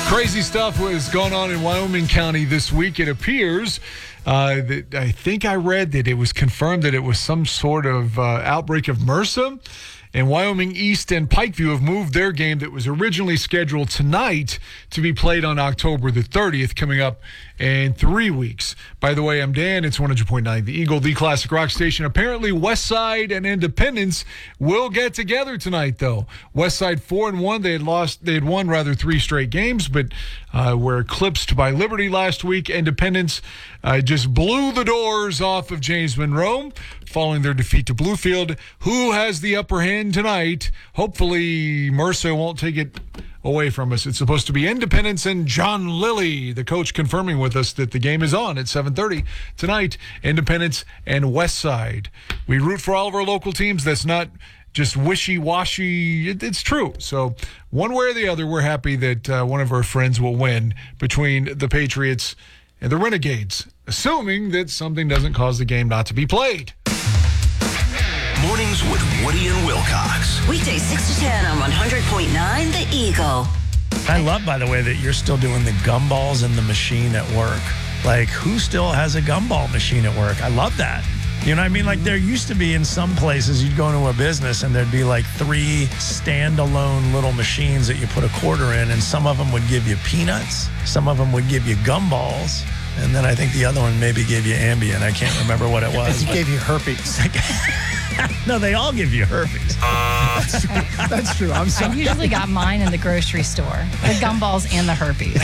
Crazy stuff was going on in Wyoming County this week. It appears that I think I read that it was confirmed that it was some sort of outbreak of MRSA. And Wyoming East and Pikeview have moved their game that was originally scheduled tonight to be played on October the 30th, coming up in 3 weeks. By the way, I'm Dan. It's 100.9 The Eagle, the classic rock station. Apparently, Westside and Independence will get together tonight, though. Westside 4-1. They had won 3 straight games, but were eclipsed by Liberty last week. Independence just blew the doors off of James Monroe following their defeat to Bluefield. Who has the upper hand tonight? Hopefully, Mercer won't take it away from us. It's supposed to be Independence and John Lilly, the coach, confirming with us that the game is on at 7:30 tonight. Independence and Westside. We root for all of our local teams. That's not just wishy-washy. It's true. So one way or the other, we're happy that one of our friends will win between the Patriots and the Renegades, assuming that something doesn't cause the game not to be played. Mornings with Woody and Wilcox. Weekdays 6 to 10 on 100.9 The Eagle. I love, by the way, that you're still doing the gumballs in the machine at work. Like, who still has a gumball machine at work? I love that. You know what I mean? Like, there used to be in some places, you'd go into a business and there'd be like 3 standalone little machines that you put a quarter in, and some of them would give you peanuts, some of them would give you gumballs, and then I think the other one maybe gave you Ambien. I can't remember what it was. It gave you herpes. No, they all give you herpes. That's true. I'm sorry. I usually got mine in the grocery store. The gumballs and the herpes.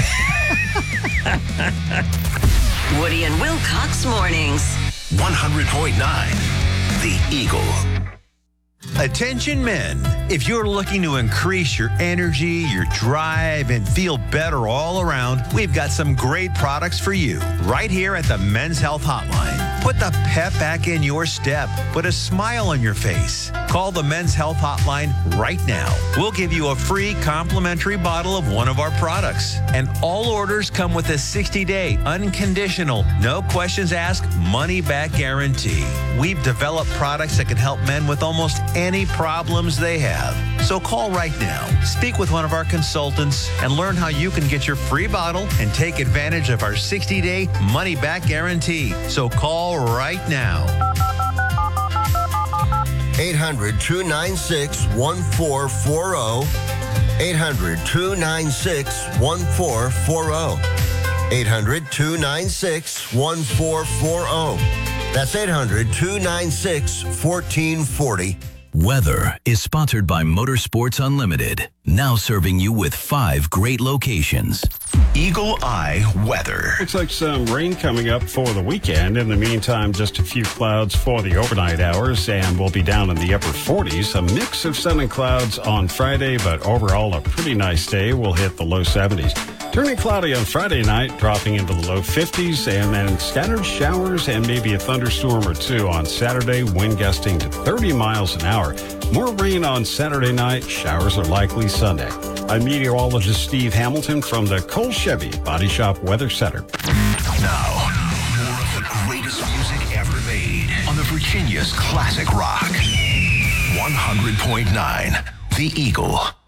Woody and Wilcox mornings. 100.9 The Eagle. Attention men, if you're looking to increase your energy, your drive, and feel better all around, we've got some great products for you right here at the Men's Health Hotline. Put the pep back in your step. Put a smile on your face. Call the Men's Health Hotline right now. We'll give you a free complimentary bottle of one of our products. And all orders come with a 60-day, unconditional, no questions asked, money-back guarantee. We've developed products that can help men with almost any problems they have. So call right now. Speak with one of our consultants and learn how you can get your free bottle and take advantage of our 60-day money-back guarantee. So call right now. 800-296-1440. 800-296-1440. 800-296-1440. That's 800-296-1440. Weather is sponsored by Motorsports Unlimited, now serving you with 5 great locations. Eagle Eye Weather. Looks like some rain coming up for the weekend. In the meantime, just a few clouds for the overnight hours, and we'll be down in the upper 40s. A mix of sun and clouds on Friday, but overall a pretty nice day. We'll hit the low 70s. Turning cloudy on Friday night, dropping into the low 50s, and then scattered showers and maybe a thunderstorm or two on Saturday, wind gusting to 30 miles an hour. More rain on Saturday night, showers are likely Sunday. I'm meteorologist Steve Hamilton from the Cole Chevy Body Shop Weather Center. Now, more of the greatest music ever made on the Virginia's classic rock. 100.9 The Eagle.